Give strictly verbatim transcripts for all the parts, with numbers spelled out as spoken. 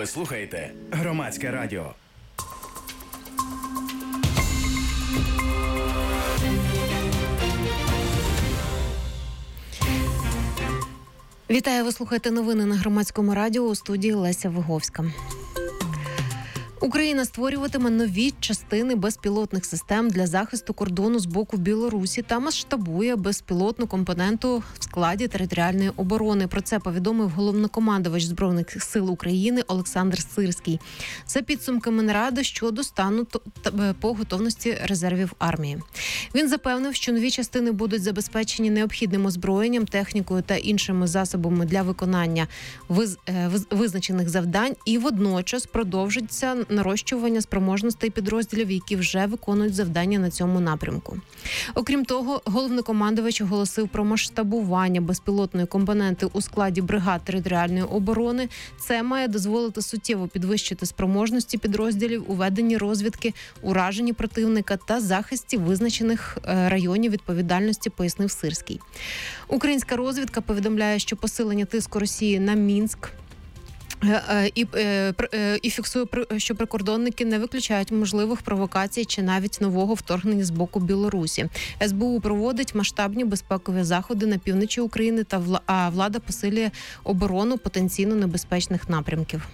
Ви слухаєте Громадське радіо. Вітаю, ви слухаєте новини на Громадському радіо, у студії Леся Виговська. Україна створюватиме нові частини безпілотних систем для захисту кордону з боку Білорусі та масштабує безпілотну компоненту в складі територіальної оборони. Про це повідомив головнокомандувач Збройних сил України Олександр Сирський. За підсумками наради щодо стану по готовності резервів армії. Він запевнив, що нові частини будуть забезпечені необхідним озброєнням, технікою та іншими засобами для виконання виз... визначених завдань і водночас продовжиться нарощування спроможностей підрозділів, які вже виконують завдання на цьому напрямку. Окрім того, головнокомандувач оголосив про масштабування безпілотної компоненти у складі бригад територіальної оборони. Це має дозволити суттєво підвищити спроможності підрозділів у веденні розвідки, ураженні противника та захисті визначених районів відповідальності, пояснив Сирський. Українська розвідка повідомляє, що посилення тиску Росії на Мінськ І, і фіксує, що прикордонники не виключають можливих провокацій чи навіть нового вторгнення з боку Білорусі. ес бе у проводить масштабні безпекові заходи на півночі України, та влада посилює оборону потенційно небезпечних напрямків.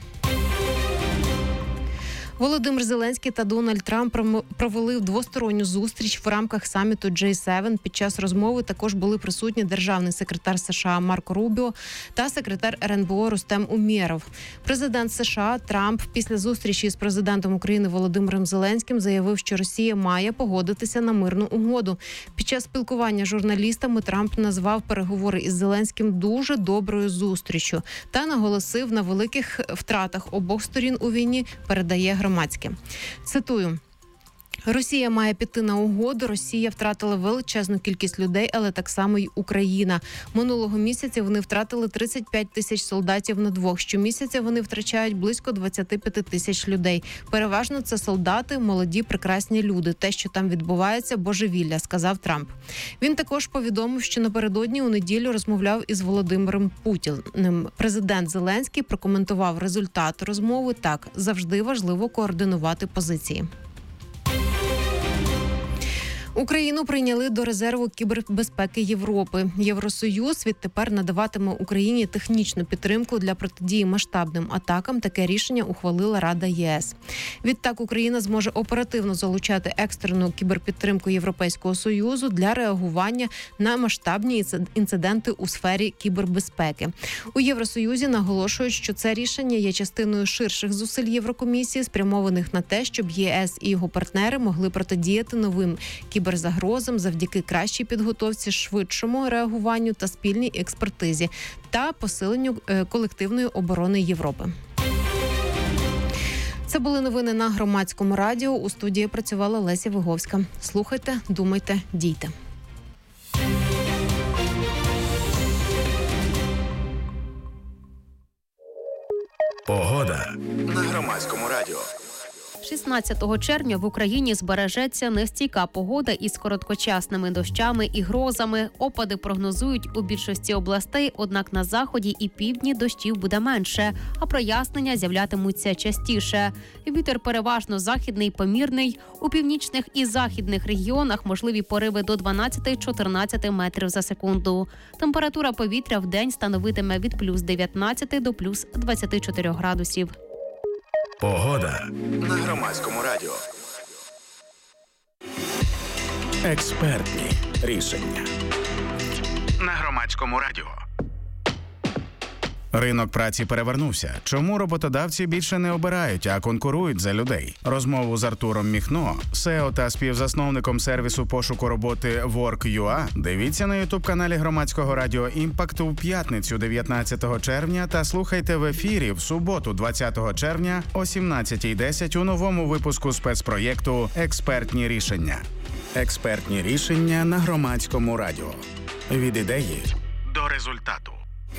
Володимир Зеленський та Дональд Трамп провели двосторонню зустріч в рамках саміту джей севен. Під час розмови також були присутні державний секретар США Марко Рубіо та секретар ер ен бе о Рустем Умєров. Президент США Трамп після зустрічі з президентом України Володимиром Зеленським заявив, що Росія має погодитися на мирну угоду. Під час спілкування з журналістами Трамп назвав переговори із Зеленським дуже доброю зустріччю та наголосив на великих втратах обох сторін у війні, передає громадське. Цитую. Росія має піти на угоду. Росія втратила величезну кількість людей, але так само й Україна. Минулого місяця вони втратили тридцять п'ять тисяч солдатів на двох. Щомісяця вони втрачають близько двадцять п'ять тисяч людей. Переважно це солдати, молоді, прекрасні люди. Те, що там відбувається, божевілля, сказав Трамп. Він також повідомив, що напередодні у неділю розмовляв із Володимиром Путіним. Президент Зеленський прокоментував результат розмови так: завжди важливо координувати позиції. Україну прийняли до резерву кібербезпеки Європи. Євросоюз відтепер надаватиме Україні технічну підтримку для протидії масштабним атакам. Таке рішення ухвалила Рада ЄС. Відтак Україна зможе оперативно залучати екстрену кіберпідтримку Європейського Союзу для реагування на масштабні інциденти у сфері кібербезпеки. У Євросоюзі наголошують, що це рішення є частиною ширших зусиль Єврокомісії, спрямованих на те, щоб ЄС і його партнери могли протидіяти новим кібербезпекам. Кіберзагрозам завдяки кращій підготовці, швидшому реагуванню та спільній експертизі та посиленню колективної оборони Європи. Це були новини на Громадському радіо. У студії працювала Леся Виговська. Слухайте, думайте, дійте. Погода на Громадському радіо. шістнадцятого червня в Україні збережеться нестійка погода із короткочасними дощами і грозами. Опади прогнозують у більшості областей, однак на заході і півдні дощів буде менше, а прояснення з'являтимуться частіше. Вітер переважно західний, помірний. У північних і західних регіонах можливі пориви до дванадцять-чотирнадцять метрів за секунду. Температура повітря в день становитиме від плюс дев'ятнадцяти до плюс двадцяти чотирьох градусів. Погода на Громадському радіо. Експертні рішення на Громадському радіо. Ринок праці перевернувся. Чому роботодавці більше не обирають, а конкурують за людей? Розмову з Артуром Міхно, сео та співзасновником сервісу пошуку роботи Work.ua, дивіться на ютуб-каналі Громадського радіо «Імпакт» у п'ятницю дев'ятнадцятого червня та слухайте в ефірі в суботу двадцятого червня о сімнадцятій десять у новому випуску спецпроєкту «Експертні рішення». Експертні рішення на Громадському радіо. Від ідеї до результату.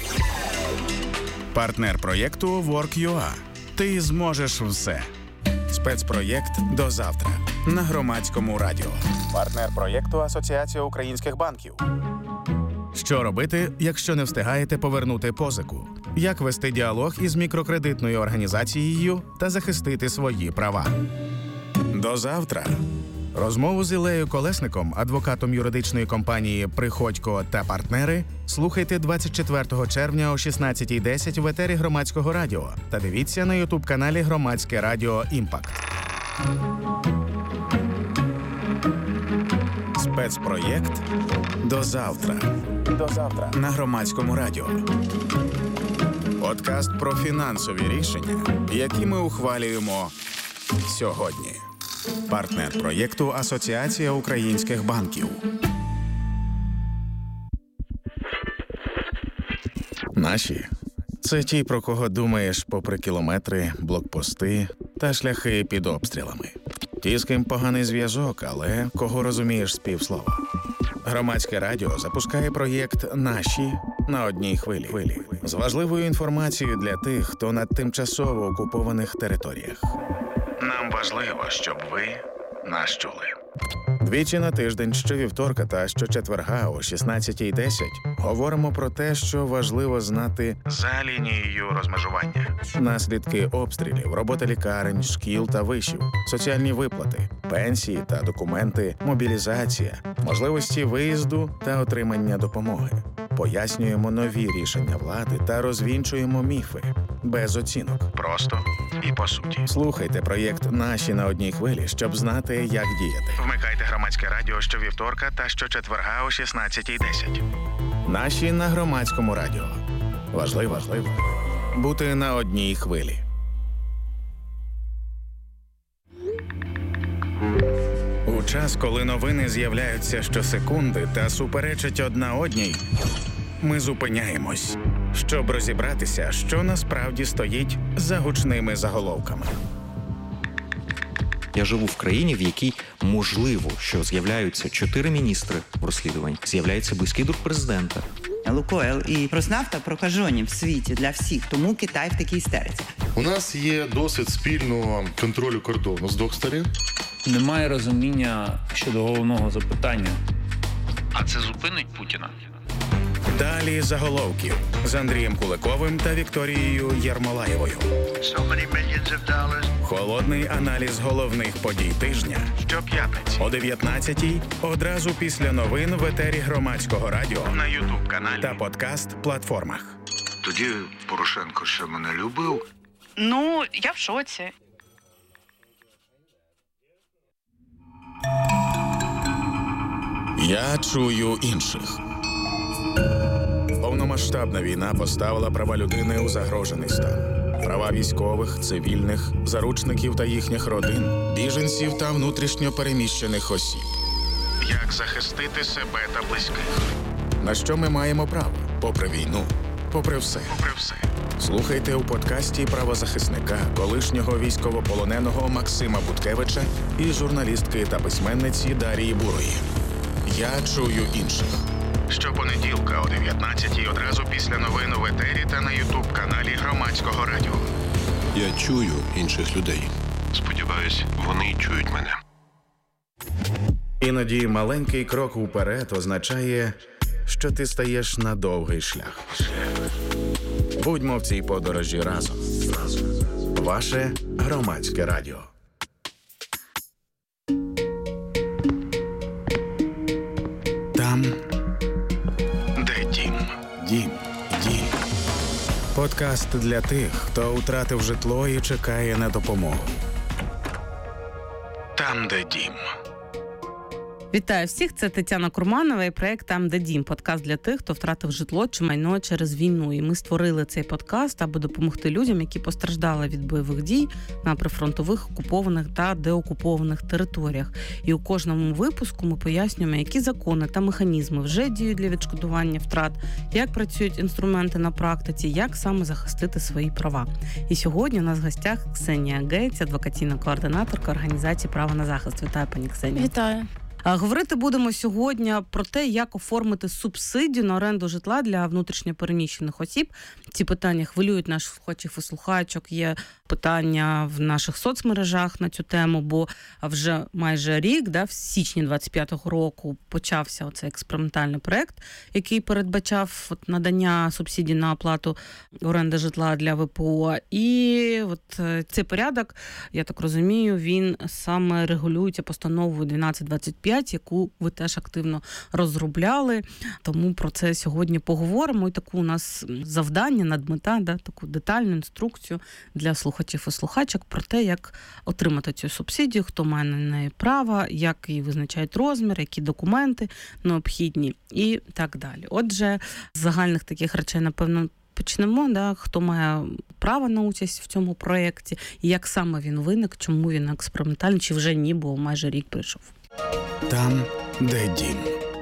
Партнер проєкту Work.ua. Ти зможеш все. Спецпроєкт до завтра на Громадському радіо. Партнер проєкту Асоціація українських банків. Що Що робити, якщо не встигаєте повернути позику? Як вести діалог із мікрокредитною організацією та захистити свої права? До завтра! Розмову з Іллею Колесником, адвокатом юридичної компанії «Приходько та партнери», слухайте двадцять четвертого червня о шістнадцятій десять в етері Громадського радіо та дивіться на ютуб-каналі Громадське радіо «Імпакт». Спецпроєкт «До завтра». До завтра на Громадському радіо. Подкаст про фінансові рішення, які ми ухвалюємо сьогодні. Партнер проєкту Асоціація українських банків. Наші – це ті, про кого думаєш попри кілометри, блокпости та шляхи під обстрілами. Ті, з ким поганий зв'язок, але кого розумієш з півслова. Громадське радіо запускає проєкт «Наші» на одній хвилі. З важливою інформацією для тих, хто на тимчасово окупованих територіях. Нам важливо, щоб ви нас чули. Двічі на тиждень, щовівторка та щочетверга о шістнадцятій десять говоримо про те, що важливо знати за лінією розмежування. Наслідки обстрілів, робота лікарень, шкіл та вишів, соціальні виплати, пенсії та документи, мобілізація, можливості виїзду та отримання допомоги. Пояснюємо нові рішення влади та розвінчуємо міфи. Без оцінок. Просто і по суті. Слухайте проєкт «Наші» на одній хвилі, щоб знати, як діяти. Вмикайте Громадське радіо щовівторка та щочетверга о шістнадцятій десять. «Наші» на Громадському радіо. Важливо, важливо бути на одній хвилі. У час, коли новини з'являються щосекунди та суперечать одна одній, ми зупиняємось, щоб розібратися, що насправді стоїть за гучними заголовками. Я живу в країні, в якій можливо, що з'являються чотири міністри розслідувань, з'являється близький друг президента. Лукойл і Роснафта прокажені в світі для всіх, тому Китай в такій істериці. У нас є досвід спільного контролю кордону з двох сторін. Немає розуміння щодо головного запитання. А це зупинить Путіна? Далі заголовків з Андрієм Куликовим та Вікторією Єрмолаєвою. So many millions of dollars. Холодний аналіз головних подій тижня щоп'ятниці о дев'ятнадцятій, одразу після новин в етері Громадського радіо на ютуб-каналі та подкаст-платформах. Тоді Порошенко ще мене любив. Ну, я в шоці. Я чую інших. Повномасштабна війна поставила права людини у загрожений стан. Права військових, цивільних, заручників та їхніх родин, біженців та внутрішньо переміщених осіб. Як захистити себе та близьких? На що ми маємо право? Попри війну, попри все. Попри все. Слухайте у подкасті правозахисника, колишнього військовополоненого Максима Буткевича і журналістки та письменниці Дарії Бурої. Я чую інших. Щопонеділка о дев'ятнадцятій, одразу після новин в етері та на ютуб-каналі Громадського радіо. Я чую інших людей. Сподіваюсь, вони чують мене. Іноді маленький крок уперед означає, що ти стаєш на довгий шлях. Будьмо в цій подорожі разом. Ваше Громадське радіо. Там, де дім. Дім. Дім. Подкаст для тих, хто втратив житло і чекає на допомогу. Там, де дім. Вітаю всіх, це Тетяна Курманова і проект «Там, де дім». Подкаст для тих, хто втратив житло чи майно через війну. І ми створили цей подкаст, аби допомогти людям, які постраждали від бойових дій на прифронтових, окупованих та деокупованих територіях. І у кожному випуску ми пояснюємо, які закони та механізми вже діють для відшкодування втрат, як працюють інструменти на практиці, як саме захистити свої права. І сьогодні у нас в гостях Ксенія Гець, адвокаційна координаторка організації «Право на захист». Вітаю, пані Ксенія. Вітаю. Говорити будемо сьогодні про те, як оформити субсидію на оренду житла для внутрішньопереміщених осіб. Ці питання хвилюють наших слухачів і слухачок. Є питання в наших соцмережах на цю тему, бо вже майже рік, да, в січні двадцять п'ятого року почався оцей експериментальний проект, який передбачав от, надання субсидій на оплату оренди житла для ВПО. І от цей порядок, я так розумію, він саме регулюється постановою дванадцять двадцять п'ять, яку ви теж активно розробляли. Тому про це сьогодні поговоримо. І таку у нас завдання, надмета, да, таку детальну інструкцію для слухачів і слухачок про те, як отримати цю субсидію, хто має на неї право, як її визначають розмір, які документи необхідні і так далі. Отже, з загальних таких речей, напевно, почнемо, да, хто має право на участь в цьому проєкті, і як саме він виник, чому він експериментальний, чи вже ні, бо майже рік прийшов. Там, де дім.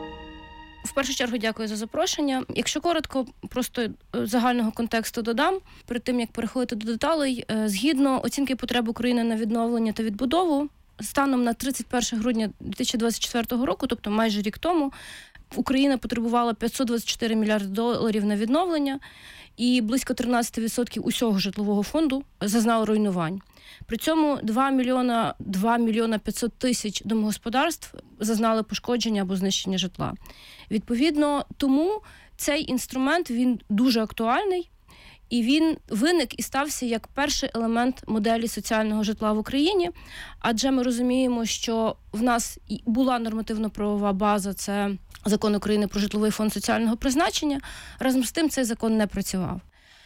В першу чергу дякую за запрошення. Якщо коротко, просто загального контексту додам, перед тим, як переходити до деталей, згідно оцінки потреб України на відновлення та відбудову, станом на тридцять перше грудня дві тисячі двадцять четвертого року, тобто майже рік тому, Україна потребувала п'ятсот двадцять чотири мільярди доларів на відновлення, і близько тринадцять відсотків усього житлового фонду зазнало руйнувань. При цьому два мільйона, два мільйона п'ятсот тисяч домогосподарств зазнали пошкодження або знищення житла. Відповідно, тому цей інструмент, він дуже актуальний, і він виник і стався як перший елемент моделі соціального житла в Україні, адже ми розуміємо, що в нас була нормативно-правова база, це Закон України про житловий фонд соціального призначення, разом з тим цей закон не працював.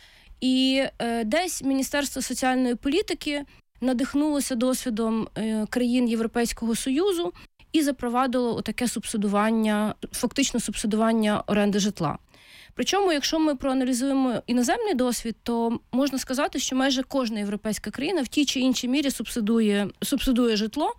І е, десь Міністерство соціальної політики надихнулося досвідом е, країн Європейського Союзу і запровадило таке субсидування, фактично субсидування оренди житла. Причому, якщо ми проаналізуємо іноземний досвід, то можна сказати, що майже кожна європейська країна в тій чи іншій мірі субсидує, субсидує житло.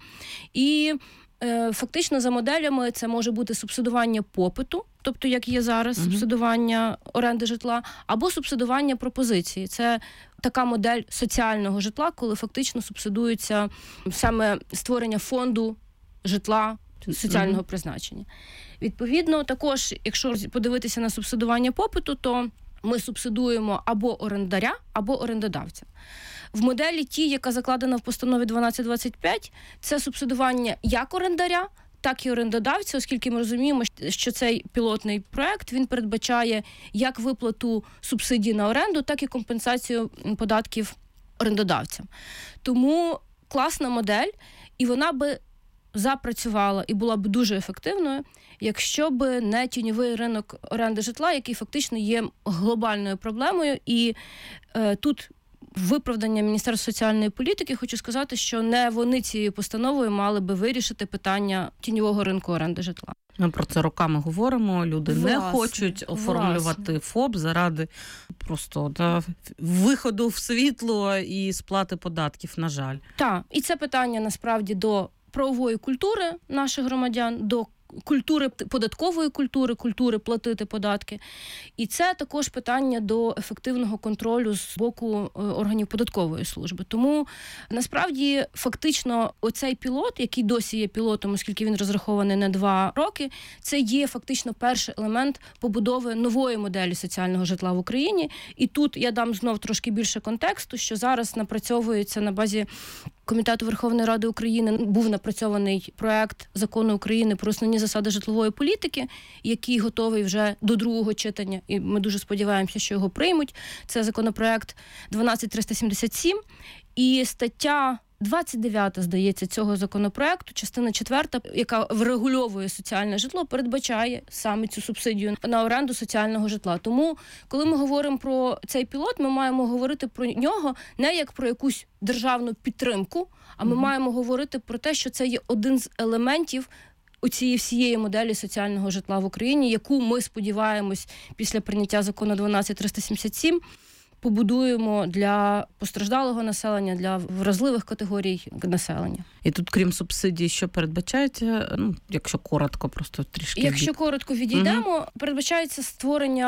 І е, фактично за моделями це може бути субсидування попиту, тобто як є зараз, угу. субсидування оренди житла, або субсидування пропозиції. Це така модель соціального житла, коли фактично субсидується саме створення фонду житла соціального mm-hmm. призначення. Відповідно, також, якщо подивитися на субсидування попиту, то ми субсидуємо або орендаря, або орендодавця. В моделі ті, яка закладена в постанові дванадцять двадцять п'ять, це субсидування як орендаря, так і орендодавця, оскільки ми розуміємо, що цей пілотний проект, він передбачає як виплату субсидій на оренду, так і компенсацію податків орендодавцям. Тому класна модель, і вона би запрацювала і була б дуже ефективною, якщо б не тіньовий ринок оренди житла, який фактично є глобальною проблемою. І е, тут виправдання Міністерства соціальної політики, хочу сказати, що не вони цією постановою мали би вирішити питання тіньового ринку оренди житла. Ми про це роками говоримо, люди власне, не хочуть оформлювати власне. ФОП заради просто да, виходу в світло і сплати податків, на жаль. Так, і це питання насправді до правової культури наших громадян, до культури, податкової культури, культури платити податки. І це також питання до ефективного контролю з боку органів податкової служби. Тому, насправді, фактично, оцей пілот, який досі є пілотом, оскільки він розрахований на два роки, це є фактично перший елемент побудови нової моделі соціального житла в Україні. І тут я дам знов трошки більше контексту, що зараз напрацьовується на базі Комітету Верховної Ради України, був напрацьований проект Закону України про основні засади житлової політики, який готовий вже до другого читання, і ми дуже сподіваємося, що його приймуть. Це законопроект дванадцять триста сімдесят сім, і стаття двадцять дев'ята, здається, цього законопроекту, частина четверта, яка врегульовує соціальне житло, передбачає саме цю субсидію на оренду соціального житла. Тому, коли ми говоримо про цей пілот, ми маємо говорити про нього не як про якусь державну підтримку, а ми mm-hmm. маємо говорити про те, що це є один з елементів у цієї всієї моделі соціального житла в Україні, яку ми сподіваємось після прийняття закону дванадцять триста сімдесят сім побудуємо для постраждалого населення, для вразливих категорій населення. І тут, крім субсидій, що передбачається, ну, якщо коротко, просто трішки... Якщо від... коротко відійдемо, угу. передбачається створення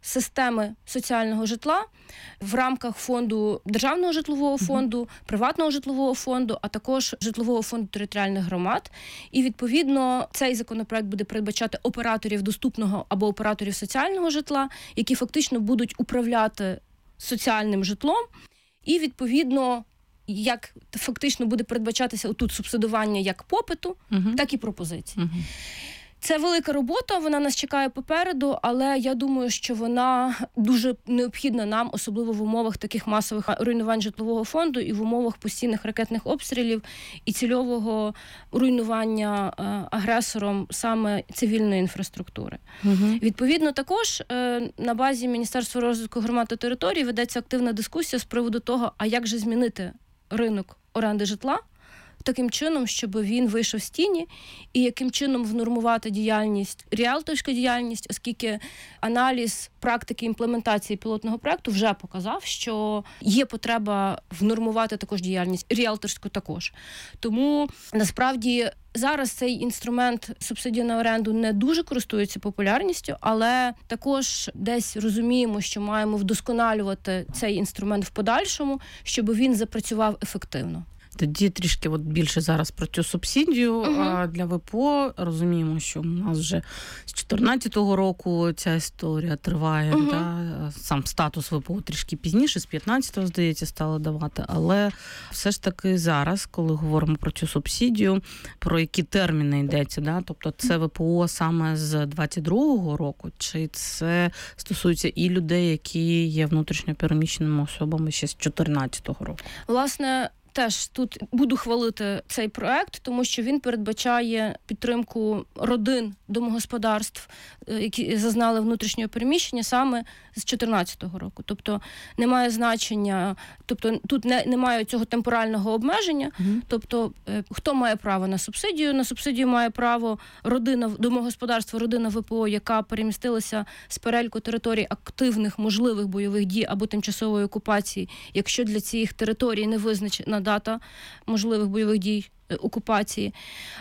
системи соціального житла в рамках фонду Державного житлового фонду, приватного житлового фонду, а також житлового фонду територіальних громад. І, відповідно, цей законопроект буде передбачати операторів доступного або операторів соціального житла, які фактично будуть управляти соціальним житлом. І, відповідно, як фактично буде передбачатися отут субсидування як попиту, uh-huh. так і пропозиції. Uh-huh. Це велика робота, вона нас чекає попереду, але я думаю, що вона дуже необхідна нам, особливо в умовах таких масових руйнувань житлового фонду і в умовах постійних ракетних обстрілів і цільового руйнування е, агресором саме цивільної інфраструктури. Угу. Відповідно, також е, на базі Міністерства розвитку громад та територій ведеться активна дискусія з приводу того, а як же змінити ринок оренди житла, таким чином, щоб він вийшов з тіні, і яким чином внормувати діяльність, ріелторську діяльність, оскільки аналіз практики імплементації пілотного проекту вже показав, що є потреба внормувати також діяльність, ріелторську також. Тому, насправді, зараз цей інструмент субсидії на оренду не дуже користується популярністю, але також десь розуміємо, що маємо вдосконалювати цей інструмент в подальшому, щоб він запрацював ефективно. Тоді трішки от більше зараз про цю субсидію uh-huh. для ВПО. Розуміємо, що у нас вже з чотирнадцятого року ця історія триває. Uh-huh. Да? Сам статус ВПО трішки пізніше, з п'ятнадцятого, здається, стали давати. Але все ж таки зараз, коли говоримо про цю субсидію, про які терміни йдеться, да? Тобто це ВПО саме з двадцять другого року, чи це стосується і людей, які є внутрішньо переміщеними особами ще з чотирнадцятого року? Власне, теж тут буду хвалити цей проект, тому що він передбачає підтримку родин, домогосподарств, які зазнали внутрішнього переміщення саме з чотирнадцятого року. Тобто немає значення, тобто тут не, немає цього темпорального обмеження, угу. тобто хто має право на субсидію? На субсидію має право родина, домогосподарство, родина ВПО, яка перемістилася з переліку територій активних можливих бойових дій або тимчасової окупації, якщо для цих територій не визначена дата можливих бойових дій окупації.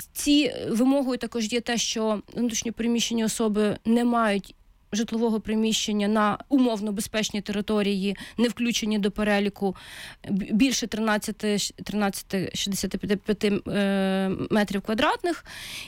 Ці вимогою також є те, що внутрішньо переміщені особи не мають житлового приміщення на умовно безпечній території, не включені до переліку більше тринадцять шістдесят п'ять метрів квадратних.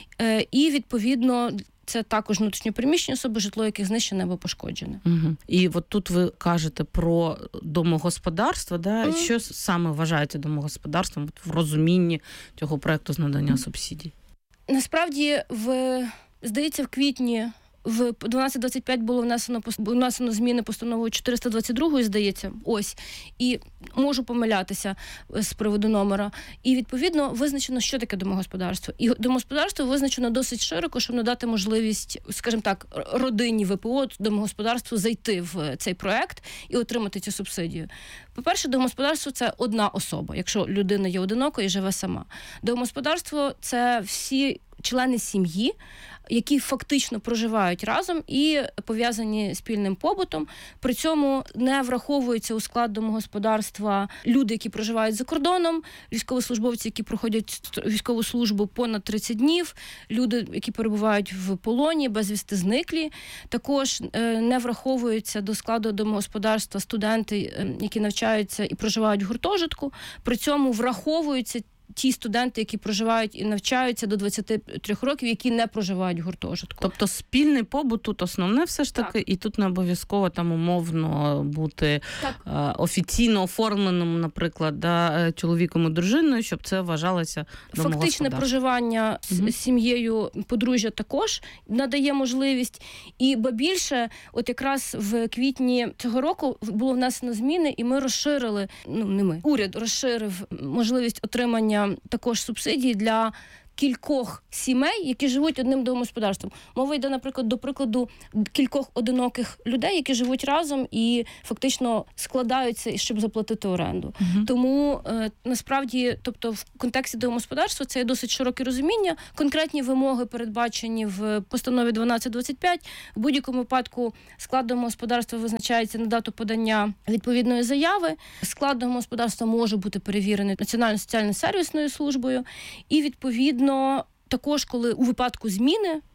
І, відповідно, це також внутрішньопереміщені особи, житло яких знищене або пошкоджене. Угу. І от тут ви кажете про домогосподарство, да? Mm. Що саме вважаєте домогосподарством в розумінні цього проекту з надання субсидій? Насправді, в, здається, в квітні в дванадцять двадцять п'ять було внесено, внесено зміни постановою чотириста двадцять два, здається, ось. І можу помилятися з приводу номера. І, відповідно, визначено, що таке домогосподарство. І домогосподарство визначено досить широко, щоб надати можливість, скажімо так, родині ВПО, домогосподарству зайти в цей проект і отримати цю субсидію. По-перше, домогосподарство – це одна особа, якщо людина є одинокою і живе сама. Домогосподарство – це всі члени сім'ї, які фактично проживають разом і пов'язані спільним побутом. При цьому не враховуються у склад домогосподарства люди, які проживають за кордоном, військовослужбовці, які проходять військову службу понад тридцять днів, люди, які перебувають в полоні, безвісти зниклі. Також не враховуються до складу домогосподарства студенти, які навчаються і проживають в гуртожитку. При цьому враховуються ті студенти, які проживають і навчаються до двадцяти трьох років, які не проживають в гуртожитку. Тобто спільний побут тут основне все ж таки, так. І тут не обов'язково там умовно бути так. офіційно оформленим, наприклад, да, чоловіком і дружиною, щоб це вважалося домогосподарством. Фактичне проживання угу. з сім'єю подружжя також надає можливість. І ба більше, от якраз в квітні цього року було внесено зміни, і ми розширили, ну не ми, уряд розширив можливість отримання також субсидії для кількох сімей, які живуть одним домогосподарством. Мова йде, наприклад, до прикладу, кількох одиноких людей, які живуть разом і фактично складаються, щоб заплатити оренду. Uh-huh. Тому, е, насправді, тобто в контексті домогосподарства це є досить широке розуміння. Конкретні вимоги передбачені в постанові дванадцять двадцять п'ять. В будь-якому випадку склад домогосподарства визначається на дату подання відповідної заяви. Склад домогосподарства може бути перевірений Національною соціально-сервісною службою. І, відповідно, також, коли у випадку зміни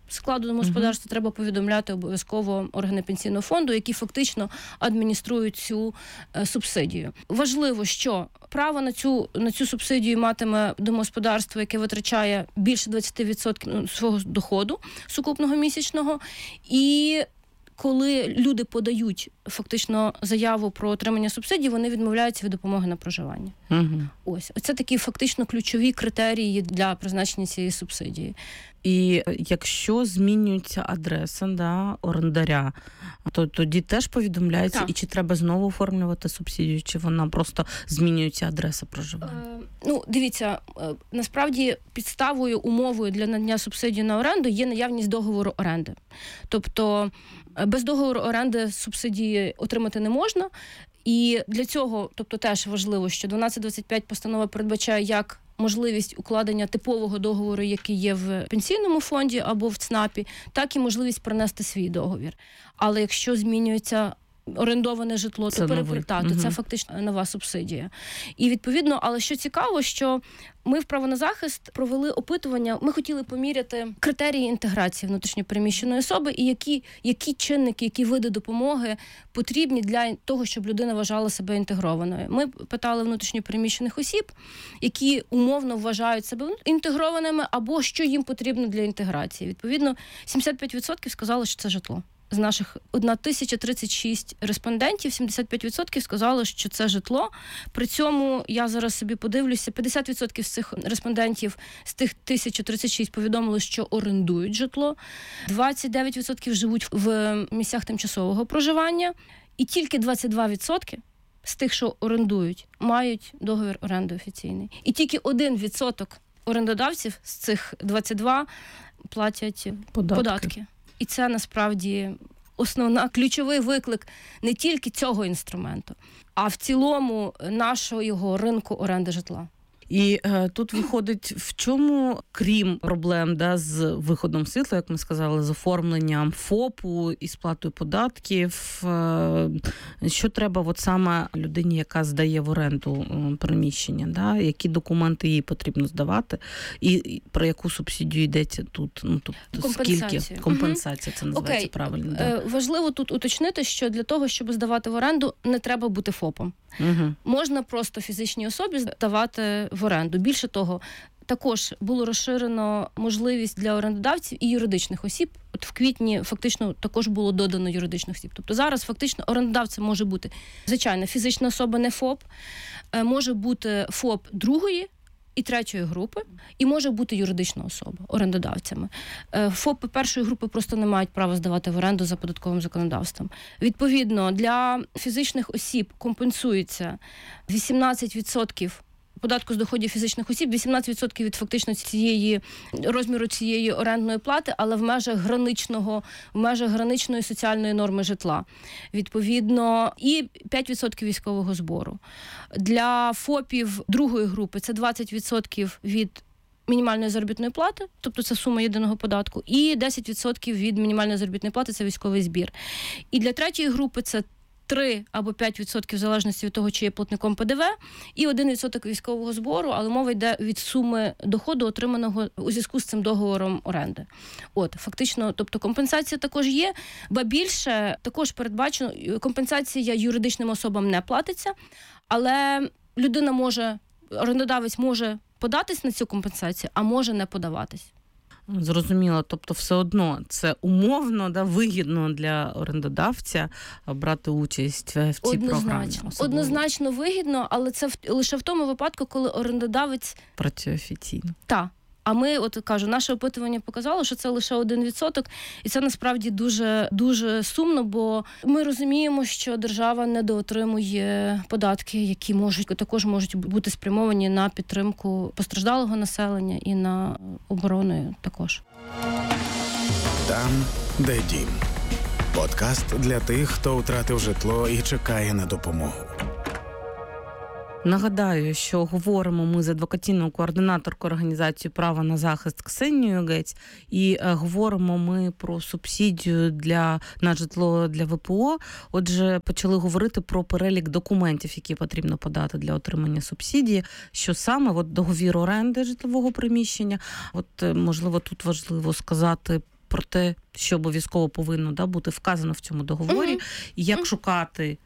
складу домогосподарства, uh-huh. треба повідомляти обов'язково органи пенсійного фонду, які фактично адмініструють цю е, субсидію. Важливо, що право на цю, на цю субсидію матиме домогосподарство, яке витрачає більше двадцять відсотків свого доходу сукупного місячного, і коли люди подають фактично заяву про отримання субсидій, вони відмовляються від допомоги на проживання. Угу. Ось. Оце такі фактично ключові критерії для призначення цієї субсидії. І якщо змінюється адреса, да, орендаря, то тоді теж повідомляється, так. І чи треба знову оформлювати субсидію, чи вона просто змінюється адреса проживання? Е, ну, дивіться, е, насправді підставою, умовою для надання субсидії на оренду є наявність договору оренди. Тобто без договору оренди субсидії отримати не можна. І для цього, тобто теж важливо, що дванадцять двадцять п'ять постанова передбачає як можливість укладення типового договору, який є в пенсійному фонді або в ЦНАПі, так і можливість принести свій договір. Але якщо змінюється орендоване житло, це то перевертати. Угу. Це фактично нова субсидія. І відповідно, але що цікаво, що ми в право на захист провели опитування, ми хотіли поміряти критерії інтеграції внутрішньопереміщеної особи і які, які чинники, які види допомоги потрібні для того, щоб людина вважала себе інтегрованою. Ми питали внутрішньопереміщених осіб, які умовно вважають себе інтегрованими або що їм потрібно для інтеграції. Відповідно, сімдесят п'ять відсотків сказали, що це житло. З наших тисяча тридцять шість респондентів, сімдесят п'ять відсотків сказали, що це житло. При цьому, я зараз собі подивлюся, п'ятдесят відсотків з цих респондентів, з тих тисяча тридцять шість повідомили, що орендують житло. двадцять дев'ять відсотків живуть в місцях тимчасового проживання. І тільки двадцять два відсотки з тих, що орендують, мають договір оренди офіційний. І тільки один відсоток орендодавців з цих двадцять два платять податки. податки. І це, насправді, основна, ключовий виклик не тільки цього інструменту, а в цілому нашого його ринку оренди житла. І е, тут виходить, в чому, крім проблем, да, з виходом світла, як ми сказали, з оформленням ФОПу і сплатою податків, е, що треба от саме людині, яка здає в оренду е, приміщення, да, які документи їй потрібно здавати, і, і про яку субсидію йдеться тут? Ну, тут компенсація. Скільки? Компенсація, це називається Окей. правильно. Да. Да. Важливо тут уточнити, що для того, щоб здавати в оренду, не треба бути ФОПом. Угу. Можна просто фізичній особі здавати в оренду. Більше того, також було розширено можливість для орендодавців і юридичних осіб. От в квітні фактично також було додано юридичних осіб. Тобто зараз фактично орендодавцем може бути, звичайно, фізична особа, не ФОП, може бути ФОП другої і третьої групи, і може бути юридична особа орендодавцями. ФОПи першої групи просто не мають права здавати в оренду за податковим законодавством. Відповідно, для фізичних осіб компенсується вісімнадцять відсотків податку з доходів фізичних осіб, вісімнадцять відсотків від фактично цієї розміру цієї орендної плати, але в межах граничного, в межах граничної соціальної норми житла. Відповідно, і п'ять відсотків військового збору. Для ФОПів другої групи це двадцять відсотків від мінімальної заробітної плати, тобто це сума єдиного податку, і десять відсотків від мінімальної заробітної плати – це військовий збір. І для третьої групи це три або п'ять відсотків в залежності від того, чи є платником ПДВ, і один відсоток військового збору, але мова йде від суми доходу, отриманого у зв'язку з цим договором оренди. От, фактично, тобто компенсація також є, ба більше також передбачено, компенсація юридичним особам не платиться, але людина може, орендодавець може податись на цю компенсацію, а може не подаватись. Зрозуміло, тобто все одно це умовно, да, вигідно для орендодавця брати участь в цій Однозначно. програмі. Особливо. Однозначно вигідно, але це в, лише в тому випадку, коли орендодавець працює офіційно. Так. А ми, от кажу, наше опитування показало, що це лише один відсоток, і це насправді дуже, дуже сумно, бо ми розуміємо, що держава недоотримує податки, які можуть також можуть бути спрямовані на підтримку постраждалого населення і на оборону також. Там, де дім. Подкаст для тих, хто втратив житло і чекає на допомогу. Нагадаю, що говоримо ми з адвокаційною координаторкою організації «Право на захист» Ксенією Гець, і е, говоримо ми про субсидію для, на житло для ВПО. Отже, почали говорити про перелік документів, які потрібно подати для отримання субсидії, що саме от, договір оренди житлового приміщення. От, можливо, тут важливо сказати про те, що обов'язково повинно, да, бути вказано в цьому договорі, угу. і як угу. шукати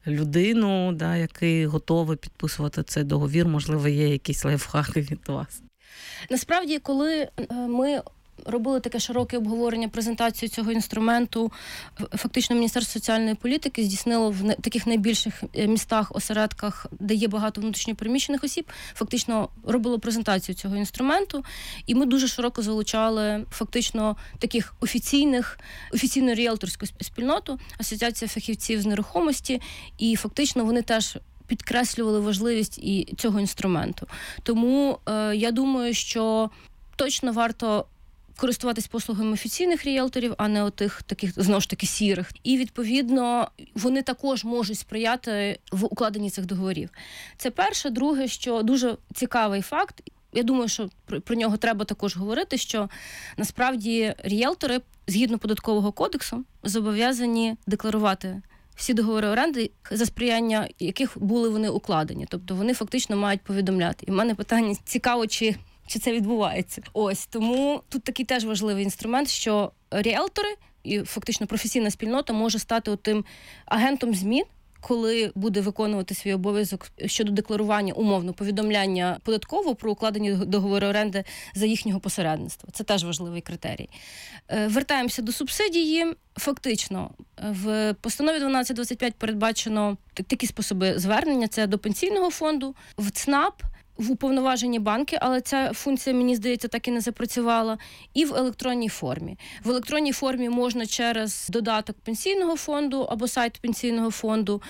людину, да, який готовий підписувати цей договір. Можливо, є якісь лайфхаки від вас. Насправді, коли ми робили таке широке обговорення, презентацію цього інструменту, фактично Міністерство соціальної політики здійснило в таких найбільших містах, осередках, де є багато внутрішньопереміщених осіб, фактично робило презентацію цього інструменту, і ми дуже широко залучали фактично таких офіційних, офіційну ріелторську спільноту, Асоціація фахівців з нерухомості, і фактично вони теж підкреслювали важливість і цього інструменту. Тому е, я думаю, що точно варто користуватись послугами офіційних ріелторів, а не отих таких, знову ж таки, сірих. І, відповідно, вони також можуть сприяти в укладенні цих договорів. Це перше. Друге, що дуже цікавий факт, я думаю, що про, про нього треба також говорити, що насправді ріелтори, згідно податкового кодексу, зобов'язані декларувати всі договори оренди, за сприяння яких були вони укладені. Тобто вони фактично мають повідомляти. І в мене питання цікаво, чи Чи це відбувається? Ось, тому тут такий теж важливий інструмент, що ріелтори і фактично професійна спільнота може стати тим агентом змін, коли буде виконувати свій обов'язок щодо декларування, умовно, повідомляння податкового про укладені договори оренди за їхнього посередництва. Це теж важливий критерій. Вертаємося до субсидії. Фактично, в постанові дванадцять двадцять п'ять передбачено такі способи звернення. Це до пенсійного фонду, в ЦНАП, в уповноважені банки, але ця функція, мені здається, так і не запрацювала, і в електронній формі. В електронній формі можна через додаток пенсійного фонду або сайт пенсійного фонду,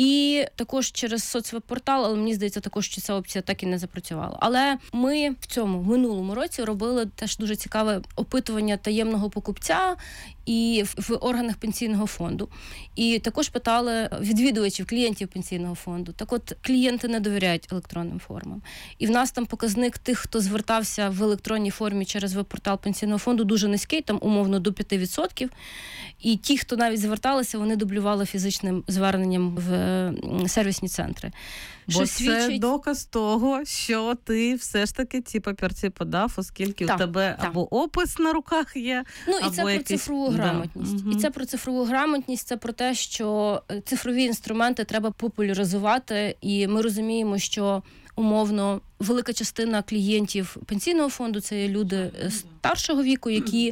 і також через соцвеб-портал, але мені здається, також що ця опція так і не запрацювала. Але ми в цьому, в минулому році робили теж дуже цікаве опитування таємного покупця і в, в органах пенсійного фонду. І також питали відвідувачів, клієнтів пенсійного фонду. Так от, клієнти не довіряють електронним формам. І в нас там показник тих, хто звертався в електронній формі через веб-портал пенсійного фонду, дуже низький, там умовно до п'ять відсотків. І ті, хто навіть зверталися, вони дублювали фізичним зверненням в сервісні центри. Бо це свідчить... доказ того, що ти все ж таки ці папірці подав, оскільки так, у тебе так. або опис на руках є, ну, і або це якийсь... про цифрову грамотність. Да. І це про цифрову грамотність, це про те, що цифрові інструменти треба популяризувати, і ми розуміємо, що умовно велика частина клієнтів пенсійного фонду – це люди старшого віку, які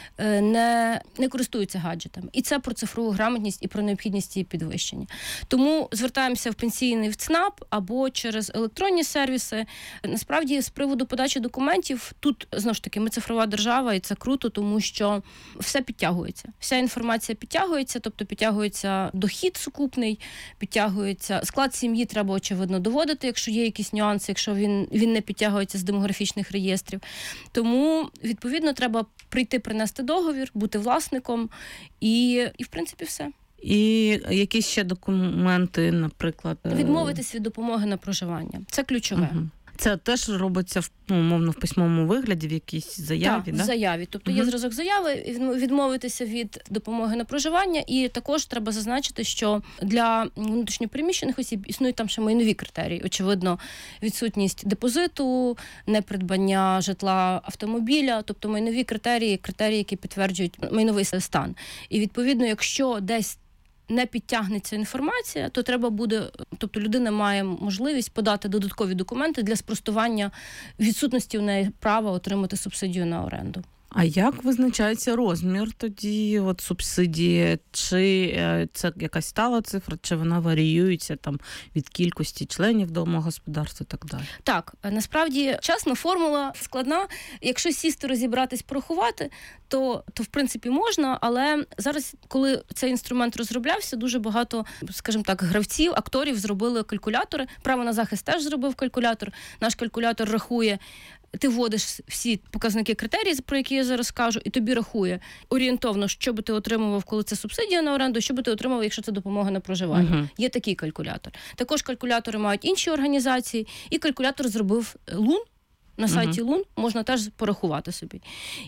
не, не користуються гаджетами. І це про цифрову грамотність і про необхідність її підвищення. Тому звертаємося в пенсійний в ЦНАП або через електронні сервіси. Насправді, з приводу подачі документів, тут, знову ж таки, ми цифрова держава, і це круто, тому що все підтягується. Вся інформація підтягується, тобто підтягується дохід сукупний, підтягується склад сім'ї, треба, очевидно, доводити, якщо є якісь нюанси, якщо він, він не підтягується з демографічних реєстрів. Тому, відповідно, треба прийти, принести договір, бути власником і, і в принципі, все. І які ще документи, наприклад? Відмовитись від допомоги на проживання. Це ключове. Угу. Це теж робиться, ну, умовно, в письмовому вигляді, в якійсь заяві, так? Да? в заяві. Тобто угу. є зразок заяви, відмовитися від допомоги на проживання. І також треба зазначити, що для внутрішньопереміщених осіб існують там ще майнові критерії. Очевидно, відсутність депозиту, непридбання житла, автомобіля. Тобто майнові критерії, критерії, які підтверджують майновий стан. І, відповідно, якщо десь не підтягнеться інформація, то треба буде, тобто людина має можливість подати додаткові документи для спростування відсутності в неї права отримати субсидію на оренду. А як визначається розмір тоді от субсидії? Чи це якась стала цифра, чи вона варіюється там від кількості членів домогосподарства і так далі? Так, насправді чесно, формула складна. Якщо сісти, розібратись, порахувати, то, то в принципі можна, але зараз, коли цей інструмент розроблявся, дуже багато, скажімо так, гравців, акторів зробили калькулятори. Право на захист теж зробив калькулятор. Наш калькулятор рахує, ти вводиш всі показники критерії, про які я зараз кажу, і тобі рахує орієнтовно, що би ти отримував, коли це субсидія на оренду, що би ти отримував, якщо це допомога на проживання. Uh-huh. Є такий калькулятор. Також калькулятори мають інші організації, і калькулятор зробив Лун. На сайті uh-huh. Лун можна теж порахувати собі.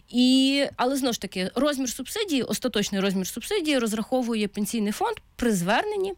І, але, знову ж таки, розмір субсидії, остаточний розмір субсидії розраховує пенсійний фонд при зверненні